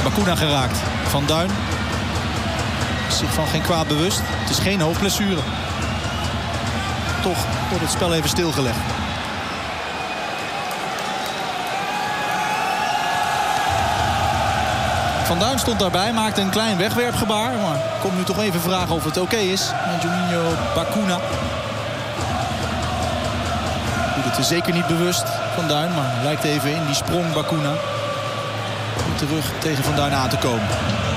Bacuna geraakt. Van Duin is zich van geen kwaad bewust. Het is geen hoofdblessure. Toch wordt het spel even stilgelegd. Van Duin stond daarbij, maakte een klein wegwerpgebaar. Maar komt nu toch even vragen of het oké is. En Juninho Bacuna doet het zeker niet bewust, Van Duin. Maar lijkt even in die sprong Bacuna om terug tegen Van Duin aan te komen.